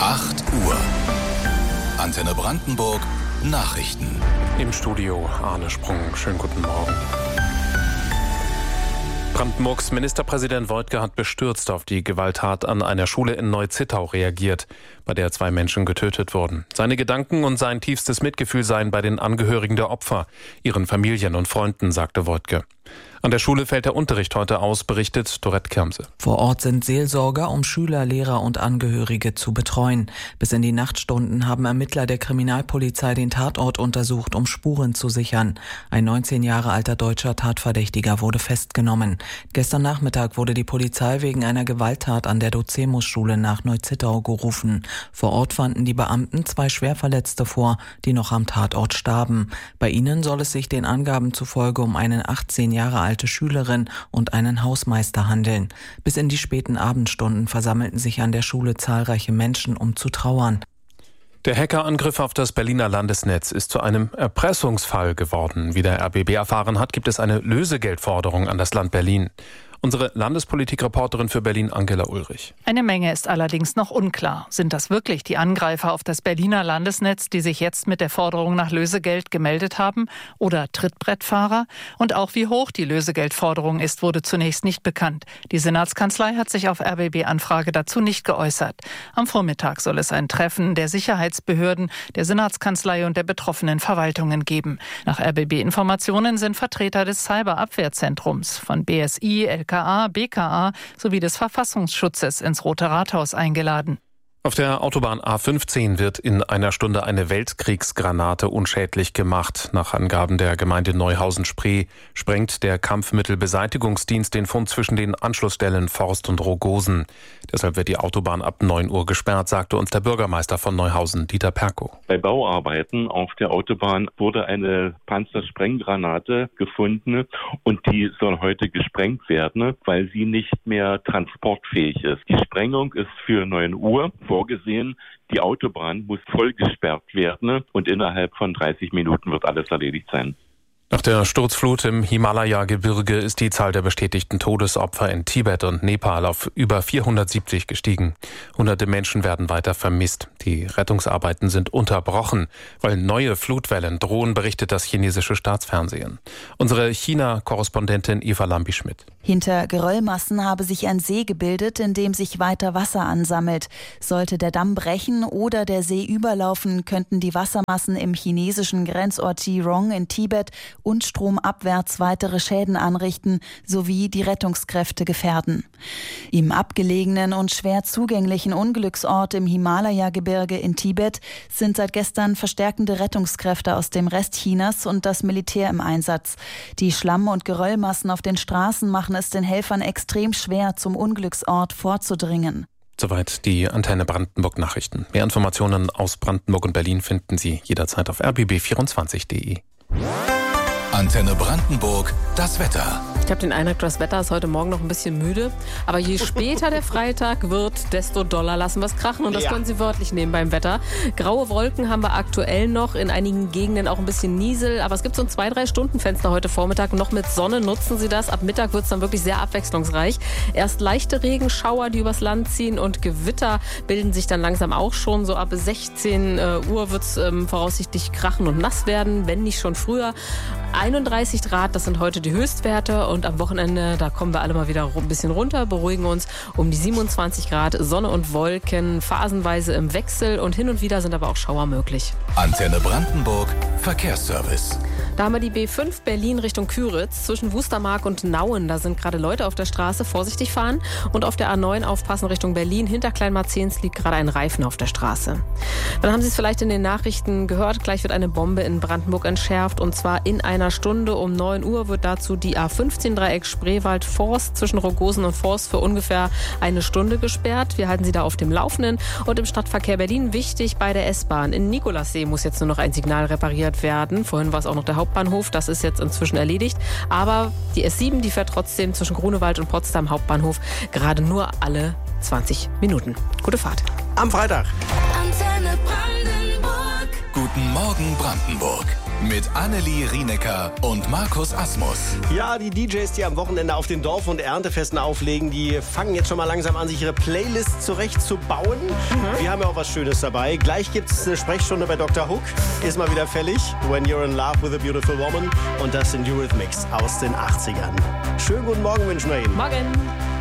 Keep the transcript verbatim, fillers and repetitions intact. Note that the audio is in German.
acht Uhr. Antenne Brandenburg Nachrichten. Im Studio Arne Sprung. Schönen guten Morgen. Brandenburgs Ministerpräsident Woidke hat bestürzt auf die Gewalttat an einer Schule in Neu-Zittau reagiert, bei der zwei Menschen getötet wurden. Seine Gedanken und sein tiefstes Mitgefühl seien bei den Angehörigen der Opfer, ihren Familien und Freunden, sagte Woidke. An der Schule fällt der Unterricht heute aus, berichtet Dorette Kirmse. Vor Ort sind Seelsorger, um Schüler, Lehrer und Angehörige zu betreuen. Bis in die Nachtstunden haben Ermittler der Kriminalpolizei den Tatort untersucht, um Spuren zu sichern. Ein neunzehn Jahre alter deutscher Tatverdächtiger wurde festgenommen. Gestern Nachmittag wurde die Polizei wegen einer Gewalttat an der Docemus-Schule nach Neu-Zittau gerufen. Vor Ort fanden die Beamten zwei Schwerverletzte vor, die noch am Tatort starben. Bei ihnen soll es sich den Angaben zufolge um einen achtzehn Jahre alte Schülerin und einen Hausmeister handeln. Bis in die späten Abendstunden versammelten sich an der Schule zahlreiche Menschen, um zu trauern. Der Hackerangriff auf das Berliner Landesnetz ist zu einem Erpressungsfall geworden. Wie der R B B erfahren hat, gibt es eine Lösegeldforderung an das Land Berlin. Unsere Landespolitikreporterin für Berlin, Angela Ulrich. Eine Menge ist allerdings noch unklar. Sind das wirklich die Angreifer auf das Berliner Landesnetz, die sich jetzt mit der Forderung nach Lösegeld gemeldet haben? Oder Trittbrettfahrer? Und auch wie hoch die Lösegeldforderung ist, wurde zunächst nicht bekannt. Die Senatskanzlei hat sich auf R B B-Anfrage dazu nicht geäußert. Am Vormittag soll es ein Treffen der Sicherheitsbehörden, der Senatskanzlei und der betroffenen Verwaltungen geben. Nach R B B-Informationen sind Vertreter des Cyberabwehrzentrums von B S I, L K A, B K A sowie des Verfassungsschutzes ins Rote Rathaus eingeladen. Auf der Autobahn A fünfzehn wird in einer Stunde eine Weltkriegsgranate unschädlich gemacht. Nach Angaben der Gemeinde Neuhausen-Spree sprengt der Kampfmittelbeseitigungsdienst den Fund zwischen den Anschlussstellen Forst und Rogosen. Deshalb wird die Autobahn ab neun Uhr gesperrt, sagte uns der Bürgermeister von Neuhausen, Dieter Perkow. Bei Bauarbeiten auf der Autobahn wurde eine Panzersprenggranate gefunden und die soll heute gesprengt werden, weil sie nicht mehr transportfähig ist. Die Sprengung ist für neun Uhr vorgesehen. Die Autobahn muss voll gesperrt werden und innerhalb von dreißig Minuten wird alles erledigt sein. Nach der Sturzflut im Himalaya-Gebirge ist die Zahl der bestätigten Todesopfer in Tibet und Nepal auf über vierhundertsiebzig gestiegen. Hunderte Menschen werden weiter vermisst. Die Rettungsarbeiten sind unterbrochen, weil neue Flutwellen drohen, berichtet das chinesische Staatsfernsehen. Unsere China-Korrespondentin Eva Lambi-Schmidt. Hinter Geröllmassen habe sich ein See gebildet, in dem sich weiter Wasser ansammelt. Sollte der Damm brechen oder der See überlaufen, könnten die Wassermassen im chinesischen Grenzort Jirong in Tibet und stromabwärts weitere Schäden anrichten sowie die Rettungskräfte gefährden. Im abgelegenen und schwer zugänglichen Unglücksort im Himalaya-Gebirge in Tibet sind seit gestern verstärkende Rettungskräfte aus dem Rest Chinas und das Militär im Einsatz. Die Schlamm- und Geröllmassen auf den Straßen machen es den Helfern extrem schwer, zum Unglücksort vorzudringen. Soweit die Antenne Brandenburg Nachrichten. Mehr Informationen aus Brandenburg und Berlin finden Sie jederzeit auf r b b vierundzwanzig punkt d e. Antenne Brandenburg, das Wetter. Ich habe den Eindruck, das Wetter ist heute Morgen noch ein bisschen müde. Aber je später der Freitag wird, desto doller lassen wir es krachen. Und das ja. können Sie wörtlich nehmen beim Wetter. Graue Wolken haben wir aktuell noch. In einigen Gegenden auch ein bisschen Niesel. Aber es gibt so ein zwei, drei Stunden Fenster heute Vormittag. Noch mit Sonne nutzen Sie das. Ab Mittag wird es dann wirklich sehr abwechslungsreich. Erst leichte Regenschauer, die übers Land ziehen. Und Gewitter bilden sich dann langsam auch schon. So ab sechzehn Uhr wird es ähm, voraussichtlich krachen und nass werden. Wenn nicht schon früher. einunddreißig Grad, das sind heute die Höchstwerte. Und am Wochenende, da kommen wir alle mal wieder ein bisschen runter, beruhigen uns um die siebenundzwanzig Grad, Sonne und Wolken, phasenweise im Wechsel und hin und wieder sind aber auch Schauer möglich. Antenne Brandenburg, Verkehrsservice. Da haben wir die B fünf Berlin Richtung Küritz zwischen Wustermark und Nauen. Da sind gerade Leute auf der Straße, vorsichtig fahren. Und auf der A neun aufpassen Richtung Berlin. Hinter Kleinmarzehns liegt gerade ein Reifen auf der Straße. Dann haben Sie es vielleicht in den Nachrichten gehört. Gleich wird eine Bombe in Brandenburg entschärft. Und zwar in einer Stunde um neun Uhr wird dazu die A fünfzehn Dreieck Spreewald-Forst zwischen Rogosen und Forst für ungefähr eine Stunde gesperrt. Wir halten Sie da auf dem Laufenden. Und im Stadtverkehr Berlin wichtig bei der S-Bahn. In Nikolassee muss jetzt nur noch ein Signal repariert werden. Vorhin war es auch noch der Hauptbahnhof. Das ist jetzt inzwischen erledigt. Aber die S sieben, die fährt trotzdem zwischen Grunewald und Potsdam Hauptbahnhof gerade nur alle zwanzig Minuten. Gute Fahrt. Am Freitag. Antenne Brandenburg. Guten Morgen Brandenburg. Mit Annelie Rienecker und Markus Asmus. Ja, die D Js, die am Wochenende auf den Dorf- und Erntefesten auflegen, die fangen jetzt schon mal langsam an, sich ihre Playlists zurechtzubauen. Mhm. Wir haben ja auch was Schönes dabei. Gleich gibt es eine Sprechstunde bei Doktor Hook. Ist mal wieder fällig. When You're in Love with a Beautiful Woman. Und das sind Eurythmics aus den achtzigern. Schönen guten Morgen wünschen wir Ihnen. Morgen.